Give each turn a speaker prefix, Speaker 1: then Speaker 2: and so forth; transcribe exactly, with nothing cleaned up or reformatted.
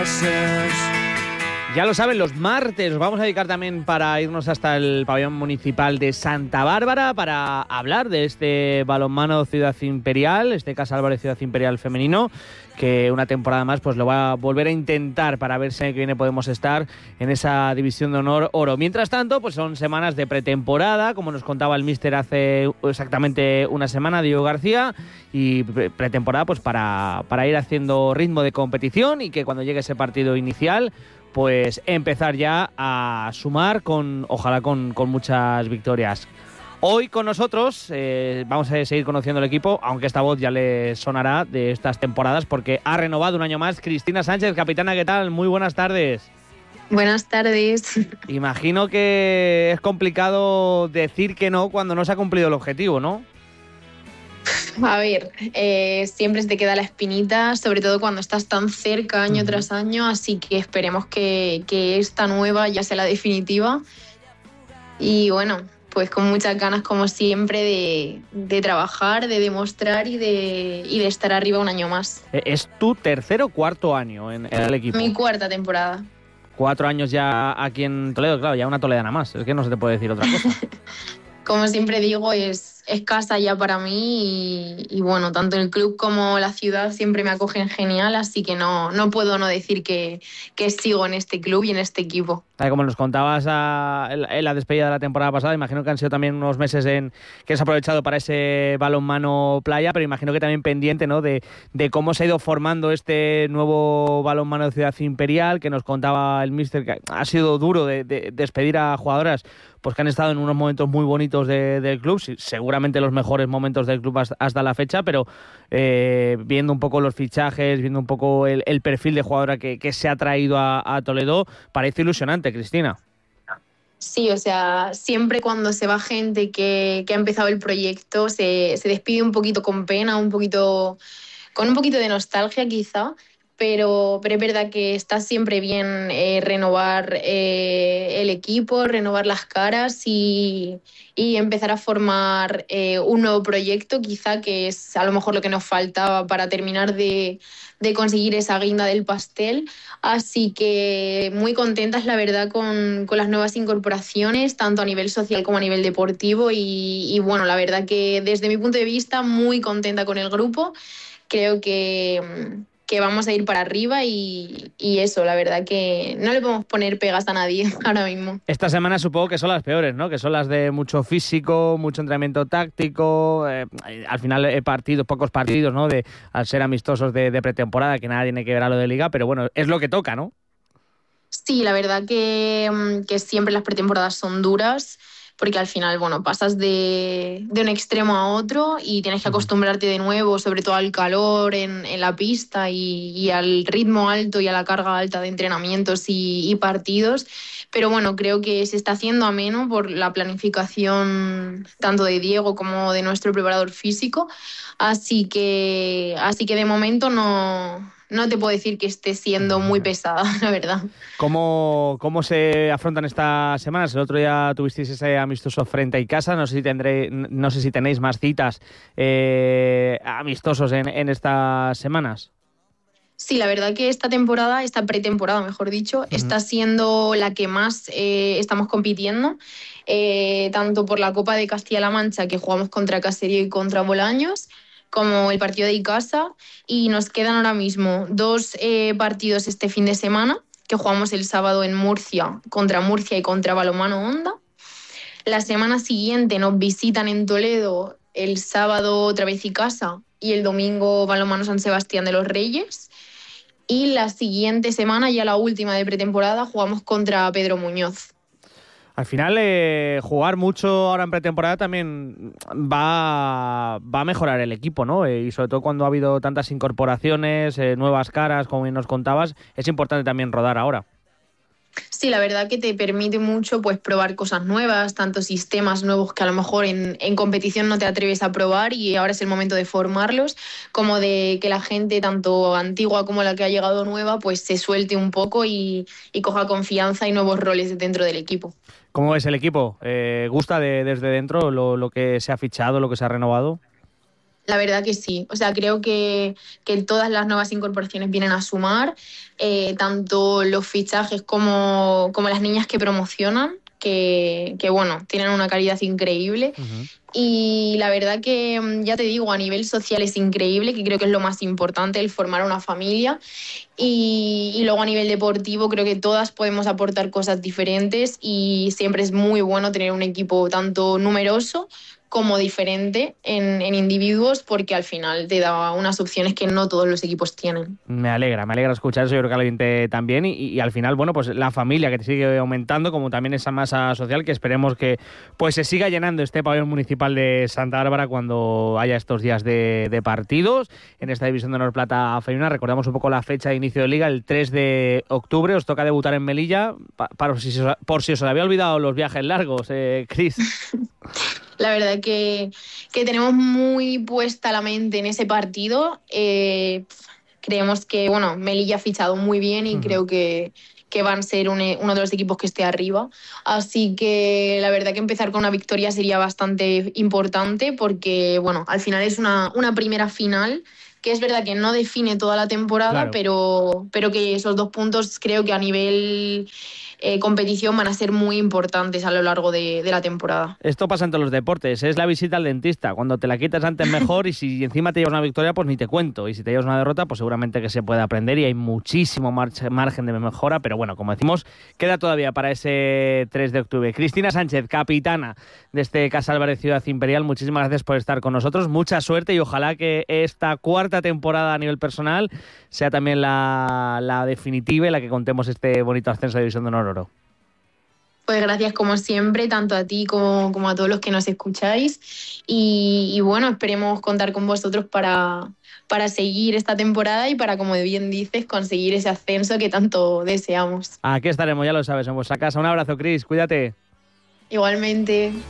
Speaker 1: Ya lo saben, los martes nos vamos a dedicar también para irnos hasta el pabellón municipal de Santa Bárbara para hablar de este balonmano Ciudad Imperial, este Casa Álvarez Ciudad Imperial femenino, que una temporada más pues lo va a volver a intentar para ver si el año que viene podemos estar en esa división de honor oro. Mientras tanto, pues son semanas de pretemporada, como nos contaba el míster hace exactamente una semana, Diego García, y pretemporada pues para, para ir haciendo ritmo de competición y que cuando llegue ese partido inicial pues empezar ya a sumar, con ojalá con, con muchas victorias. Hoy con nosotros eh, vamos a seguir conociendo el equipo, aunque esta voz ya le sonará de estas temporadas, porque ha renovado un año más Cristina Sánchez. Capitana, ¿qué tal? Muy buenas tardes.
Speaker 2: Buenas tardes.
Speaker 1: Imagino que es complicado decir que no cuando no se ha cumplido el objetivo, ¿no?
Speaker 2: A ver, eh, siempre se te queda la espinita, sobre todo cuando estás tan cerca año uh-huh. tras año, así que esperemos que, que esta nueva ya sea la definitiva. Y bueno, pues con muchas ganas como siempre de, de trabajar, de demostrar y de, y de estar arriba un año más.
Speaker 1: ¿Es tu tercer o cuarto año en, en el equipo?
Speaker 2: Mi cuarta temporada.
Speaker 1: Cuatro años ya aquí en Toledo, claro, ya una toledana más, es que no se te puede decir otra cosa.
Speaker 2: Como siempre digo, es, es casa ya para mí y, y bueno, tanto el club como la ciudad siempre me acogen genial, así que no, no puedo no decir que, que sigo en este club y en este equipo.
Speaker 1: Como nos contabas a, en la despedida de la temporada pasada, imagino que han sido también unos meses en que has aprovechado para ese balonmano playa, pero imagino que también pendiente, ¿no?, de, de cómo se ha ido formando este nuevo balonmano de Ciudad Imperial, que nos contaba el míster, que ha sido duro de, de, de despedir a jugadoras pues que han estado en unos momentos muy bonitos de, del club, seguramente los mejores momentos del club hasta, hasta la fecha, pero eh, viendo un poco los fichajes, viendo un poco el, el perfil de jugadora que, que se ha traído a, a Toledo, parece ilusionante, Cristina.
Speaker 2: Sí, o sea, siempre cuando se va gente que, que ha empezado el proyecto, se, se despide un poquito con pena, un poquito con un poquito de nostalgia quizá, Pero, pero es verdad que está siempre bien eh, renovar eh, el equipo, renovar las caras y, y empezar a formar eh, un nuevo proyecto, quizá que es a lo mejor lo que nos faltaba para terminar de, de conseguir esa guinda del pastel. Así que muy contentas, la verdad, con, con las nuevas incorporaciones, tanto a nivel social como a nivel deportivo. Y, y bueno, la verdad que desde mi punto de vista, muy contenta con el grupo. Creo que... que vamos a ir para arriba y, y eso, la verdad que no le podemos poner pegas a nadie ahora mismo.
Speaker 1: Esta semana supongo que son las peores, ¿no? Que son las de mucho físico, mucho entrenamiento táctico, eh, al final eh, partidos, pocos partidos, ¿no? De, al ser amistosos de, de pretemporada, que nada tiene que ver a lo de liga, pero bueno, es lo que toca, ¿no?
Speaker 2: Sí, la verdad que, que siempre las pretemporadas son duras, porque al final, bueno, pasas de, de un extremo a otro y tienes que acostumbrarte de nuevo, sobre todo al calor en, en la pista y, y al ritmo alto y a la carga alta de entrenamientos y, y partidos. Pero bueno, creo que se está haciendo ameno por la planificación tanto de Diego como de nuestro preparador físico. Así que, así que de momento no... No te puedo decir que esté siendo muy pesada, la verdad.
Speaker 1: ¿Cómo, cómo se afrontan estas semanas? El otro día tuvisteis ese amistoso frente a Icasa. No sé si tendré, no sé si tenéis más citas eh, amistosos en, en estas semanas.
Speaker 2: Sí, la verdad que esta temporada, esta pretemporada, mejor dicho, uh-huh. está siendo la que más eh, estamos compitiendo, eh, tanto por la Copa de Castilla-La Mancha, que jugamos contra Caserío y contra Bolaños, como el partido de Icasa, y nos quedan ahora mismo dos eh, partidos este fin de semana, que jugamos el sábado en Murcia, contra Murcia y contra Balonmano Onda. La semana siguiente nos visitan en Toledo el sábado otra vez Icasa y el domingo Balonmano San Sebastián de los Reyes. Y la siguiente semana, ya la última de pretemporada, jugamos contra Pedro Muñoz.
Speaker 1: Al final, eh, jugar mucho ahora en pretemporada también va, va a mejorar el equipo, ¿no? Eh, y sobre todo cuando ha habido tantas incorporaciones, eh, nuevas caras, como nos contabas, es importante también rodar ahora.
Speaker 2: Sí, la verdad que te permite mucho pues probar cosas nuevas, tanto sistemas nuevos que a lo mejor en, en competición no te atreves a probar y ahora es el momento de formarlos, como de que la gente, tanto antigua como la que ha llegado nueva, pues se suelte un poco y, y coja confianza y nuevos roles dentro del equipo.
Speaker 1: ¿Cómo es el equipo? Eh, ¿Gusta de, desde dentro lo, lo que se ha fichado, lo que se ha renovado?
Speaker 2: La verdad que sí. O sea, creo que, que todas las nuevas incorporaciones vienen a sumar, eh, tanto los fichajes como, como las niñas que promocionan, que, que, bueno, tienen una calidad increíble.
Speaker 1: Uh-huh.
Speaker 2: Y la verdad que, ya te digo, a nivel social es increíble, que creo que es lo más importante, el formar una familia. Y, y luego a nivel deportivo creo que todas podemos aportar cosas diferentes y siempre es muy bueno tener un equipo tanto numeroso como diferente en, en individuos, porque al final te da unas opciones que no todos los equipos tienen.
Speaker 1: Me alegra, me alegra escuchar eso, yo creo que al oyente también, y, y al final, bueno, pues la familia que sigue aumentando, como también esa masa social que esperemos que pues se siga llenando este pabellón municipal de Santa Bárbara cuando haya estos días de, de partidos en esta división de honor plata femenina. Recordamos un poco la fecha de inicio de liga, el tres de octubre, os toca debutar en Melilla, pa, para, si, por si os había olvidado los viajes largos, eh, Cris.
Speaker 2: La verdad que, que tenemos muy puesta la mente en ese partido. Eh, creemos que, bueno, Melilla ha fichado muy bien y uh-huh. creo que, que van a ser un, uno de los equipos que esté arriba. Así que la verdad que empezar con una victoria sería bastante importante porque, bueno, al final es una, una primera final que es verdad que no define toda la temporada, claro. pero, pero que esos dos puntos creo que a nivel eh, competición van a ser muy importantes a lo largo de, de la temporada.
Speaker 1: Esto pasa en todos los deportes, es la visita al dentista. Cuando te la quitas antes mejor y si encima te llevas una victoria, pues ni te cuento. Y si te llevas una derrota, pues seguramente que se puede aprender y hay muchísimo mar- margen de mejora. Pero bueno, como decimos, queda todavía para ese tres de octubre. Cristina Sánchez, capitana de este Casa Álvarez Ciudad Imperial, muchísimas gracias por estar con nosotros. Mucha suerte y ojalá que esta cuarta temporada a nivel personal sea también la, la definitiva y la que contemos este bonito ascenso de División de Honor Oro.
Speaker 2: Pues gracias como siempre, tanto a ti como, como a todos los que nos escucháis y, y bueno, esperemos contar con vosotros para, para seguir esta temporada y para, como bien dices, conseguir ese ascenso que tanto deseamos.
Speaker 1: Aquí estaremos, ya lo sabes, en vuestra casa. Un abrazo, Cris, cuídate.
Speaker 2: Igualmente.